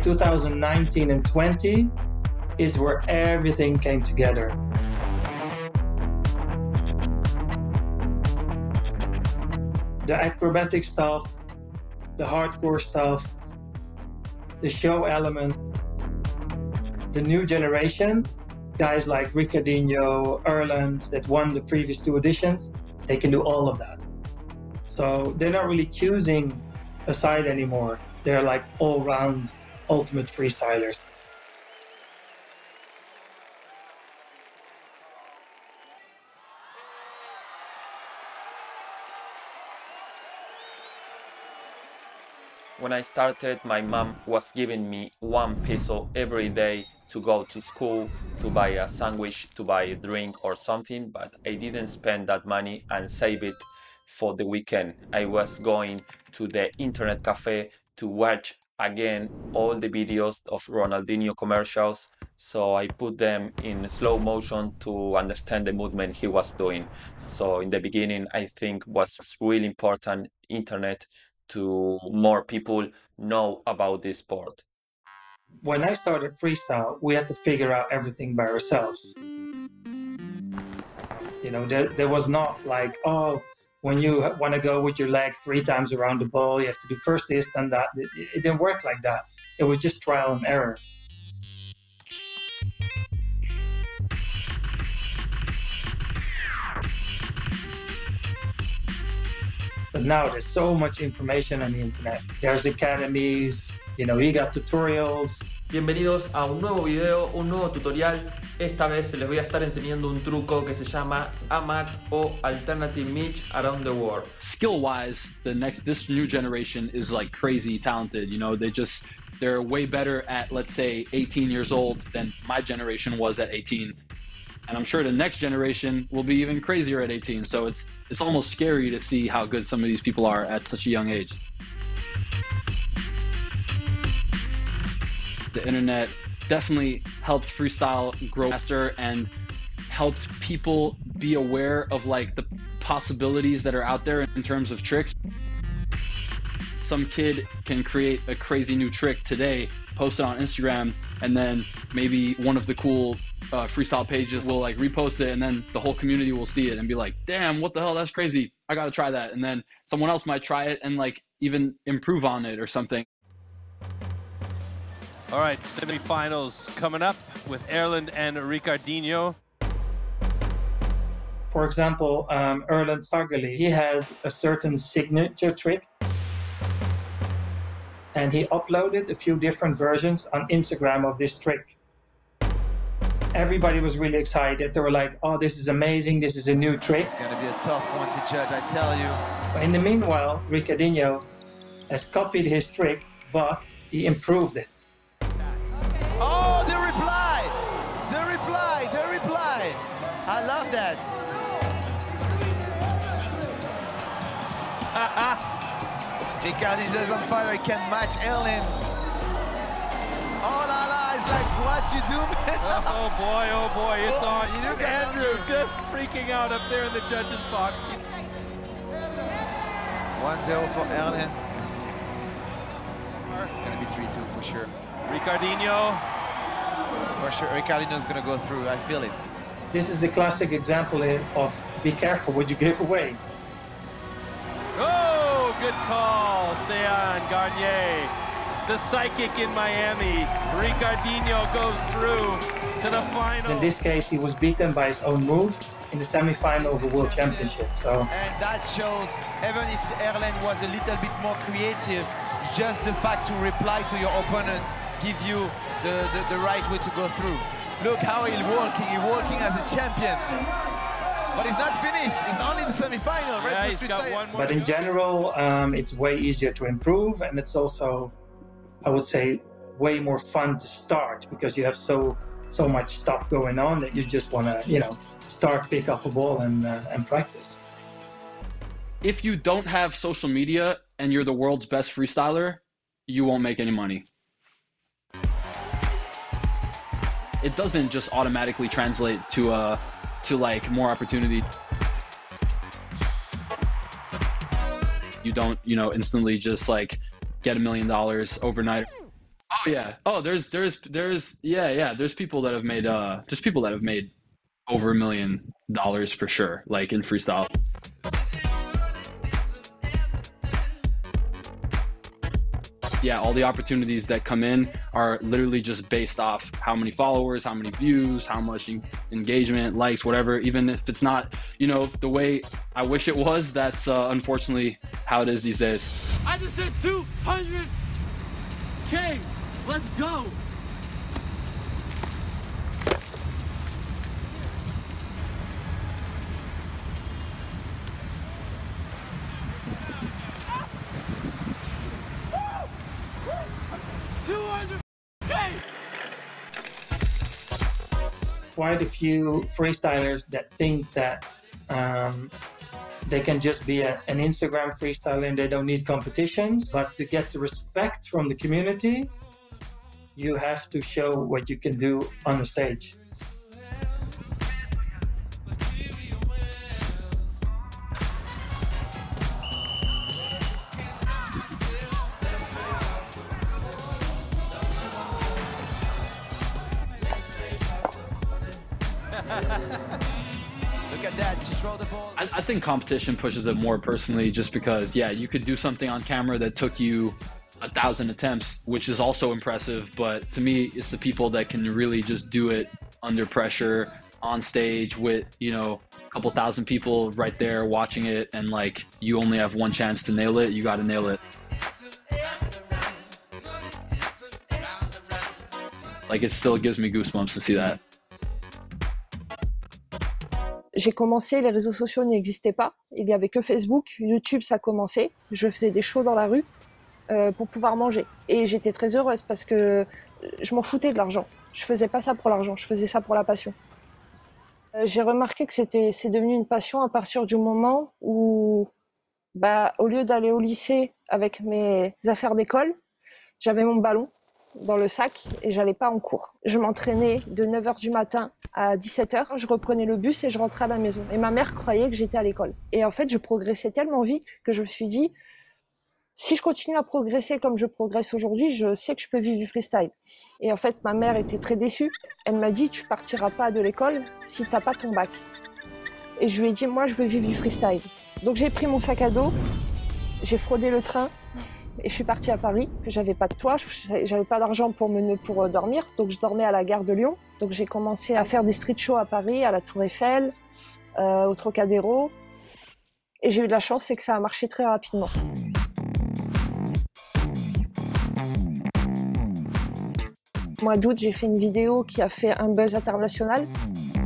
2019 and 20 is where everything came together. The acrobatic stuff, the hardcore stuff, the show element, the new generation, guys like Ricardinho, Erland, that won the previous two editions, they can do all of that. So they're not really choosing a side anymore. They're like all-round ultimate freestylers. When I started, my mom was giving me 1 peso every day to go to school, to buy a sandwich, to buy a drink or something, but I didn't spend that money and save it for the weekend. I was going to the internet cafe to watch again all the videos of Ronaldinho commercials, so I put them in slow motion to understand the movement he was doing. So in the beginning, I think was really important internet to more people know about this sport. When I started freestyle, we had to figure out everything by ourselves. You know, there was not like, oh, when you want to go with your leg 3 times around the ball, you have to do first this, then that. It didn't work like that. It was just trial and error. But now there's so much information on the internet. There's academies, you know, you got tutorials. Bienvenidos a un nuevo video, un nuevo tutorial. Esta vez les voy a estar enseñando un truco que se llama AMAT o Alternative Mitch Around the World. Skill-wise, this new generation is like crazy talented. You know, they're way better at, let's say, 18 years old than my generation was at 18. And I'm sure the next generation will be even crazier at 18. So it's almost scary to see how good some of these people are at such a young age. The internet definitely helped freestyle grow faster and helped people be aware of like the possibilities that are out there in terms of tricks. Some kid can create a crazy new trick today, post it on Instagram, and then maybe one of the cool freestyle pages will like repost it, and then the whole community will see it and be like, damn, what the hell, that's crazy, I gotta try that. And then someone else might try it and like even improve on it or something. All right, semifinals coming up with Erland and Ricardinho. For example, Erland Fagerli, he has a certain signature trick, and he uploaded a few different versions on Instagram of this trick. Everybody was really excited. They were like, oh, this is amazing, this is a new trick. It's gonna be a tough one to judge, I tell you. But in the meanwhile, Ricardinho has copied his trick, but he improved it. Oh, the reply! I love that. Ricardinho's on fire, he can match Erland. Oh la la, it's like, what you do, man? Oh boy, it's on. Andrew just freaking out up there in the judges' box. 1-0 for Erland. It's gonna be 3-2 for sure. Ricardinho. For sure, Ricardinho's gonna go through, I feel it. This is the classic example of be careful what you give away. Oh, good call, Sean Garnier. The psychic in Miami. Ricardinho goes through to the final. In this case, he was beaten by his own move in the semi-final of the World Championship. So. And that shows, even if Erland was a little bit more creative, just the fact to reply to your opponent give you the right way to go through. Look how he's walking as a champion. But he's not finished, it's only the semi-final, right? Yeah, he's got one more. But in general, it's way easier to improve, and it's also, I would say, way more fun to start because you have so much stuff going on that you just want to, you know, start, pick up a ball and practice. If you don't have social media and you're the world's best freestyler, you won't make any money. It doesn't just automatically translate to like more opportunity. You don't, you know, instantly just like get $1 million overnight. Oh yeah. Oh, there's yeah. There's people that have made over $1 million for sure, like in freestyle. Yeah, all the opportunities that come in are literally just based off how many followers, how many views, how much engagement, likes, whatever. Even if it's not, the way I wish it was, that's unfortunately how it is these days. I just hit 200K. Let's go. Quite a few freestylers that think that they can just be an Instagram freestyler and they don't need competitions. But to get the respect from the community, you have to show what you can do on the stage. Look at that, she throw the ball. I think competition pushes it more personally, just because, yeah, you could do something on camera that took you 1,000 attempts, which is also impressive. But to me, it's the people that can really just do it under pressure on stage with, a couple thousand people right there watching it, and like you only have one chance to nail it. You got to nail it. Like, it still gives me goosebumps to see that. J'ai commencé, les réseaux sociaux n'existaient pas. Il n'y avait que Facebook, YouTube, ça commençait. Je faisais des shows dans la rue pour pouvoir manger. Et j'étais très heureuse parce que je m'en foutais de l'argent. Je faisais pas ça pour l'argent, je faisais ça pour la passion. J'ai remarqué que c'est devenu une passion à partir du moment où, au lieu d'aller au lycée avec mes affaires d'école, j'avais mon ballon dans le sac et j'allais pas en cours. Je m'entraînais de 9h du matin à 17h, je reprenais le bus et je rentrais à la maison. Et ma mère croyait que j'étais à l'école. Et en fait, je progressais tellement vite que je me suis dit, si je continue à progresser comme je progresse aujourd'hui, je sais que je peux vivre du freestyle. Et en fait, ma mère était très déçue. Elle m'a dit, tu partiras pas de l'école si t'as pas ton bac. Et je lui ai dit, moi, je veux vivre du freestyle. Donc j'ai pris mon sac à dos, j'ai fraudé le train, et je suis partie à Paris. J'avais pas de toit, j'avais pas d'argent pour dormir, donc je dormais à la gare de Lyon. Donc j'ai commencé à faire des street shows à Paris, à la Tour Eiffel, au Trocadéro. Et j'ai eu de la chance, c'est que ça a marché très rapidement. Au mois d'août, j'ai fait une vidéo qui a fait un buzz international.